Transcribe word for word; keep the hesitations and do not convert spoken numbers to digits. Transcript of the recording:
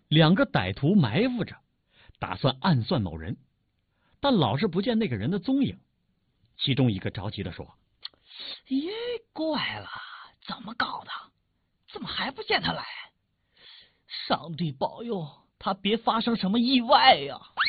两个歹徒埋伏着，打算暗算某人，但老是不见那个人的踪影。其中一个着急地说：“ 耶，怪了，怎么搞的？怎么还不见他来？上帝保佑他别发生什么意外呀！”